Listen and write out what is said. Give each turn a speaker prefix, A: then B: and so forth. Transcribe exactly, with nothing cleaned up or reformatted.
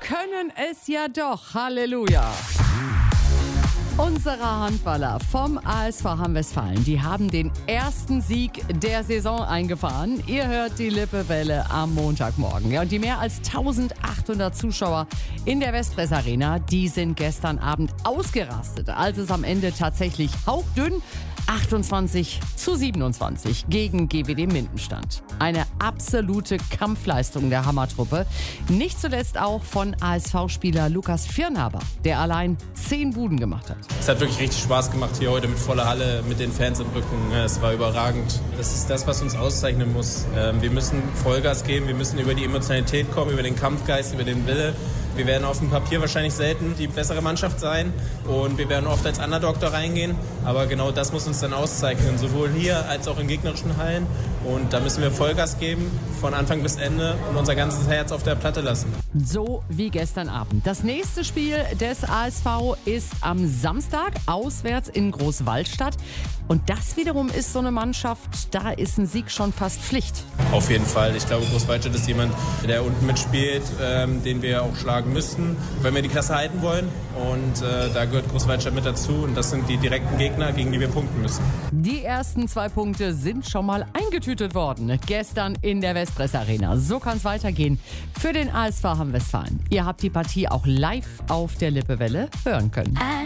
A: können es ja doch. Halleluja. Unsere Handballer vom A S V Hamm-Westfalen, die haben den ersten Sieg der Saison eingefahren. Ihr hört die Lippewelle am Montagmorgen. Ja, und die mehr als eintausendachthundert Zuschauer in der Westpress Arena, die sind gestern Abend ausgerastet, als es am Ende tatsächlich hauchdünn achtundzwanzig zu siebenundzwanzig gegen G W D Minden stand. Eine absolute Kampfleistung der Hammertruppe. Nicht zuletzt auch von A S V-Spieler Lukas Firnhaber, der allein zehn Buden gemacht hat.
B: Es hat wirklich richtig Spaß gemacht hier heute mit voller Halle, mit den Fans im Rücken. Es war überragend. Das ist das, was uns auszeichnen muss. Wir müssen Vollgas geben, wir müssen über die Emotionalität kommen, über den Kampfgeist, über den Wille. Wir werden auf dem Papier wahrscheinlich selten die bessere Mannschaft sein und wir werden oft als Underdog da reingehen. Aber genau das muss uns dann auszeichnen, sowohl hier als auch in gegnerischen Hallen. Und da müssen wir Vollgas geben, von Anfang bis Ende und unser ganzes Herz auf der Platte lassen.
A: So wie gestern Abend. Das nächste Spiel des A S V ist am Samstag auswärts in Großwaldstadt. Und das wiederum ist so eine Mannschaft, da ist ein Sieg schon fast Pflicht.
B: Auf jeden Fall. Ich glaube, Großwaldstadt ist jemand, der unten mitspielt, ähm, den wir auch schlagen müssen, wenn wir die Klasse halten wollen. Und äh, da gehört Großwaldstadt mit dazu. Und das sind die direkten Gegner, gegen die wir punkten müssen.
A: Die ersten zwei Punkte sind schon mal eingetütet worden. Gestern in der Westpress Arena. So kann es weitergehen für den A S V Hamm-Westfalen. Ihr habt die Partie auch live auf der Lippewelle hören können.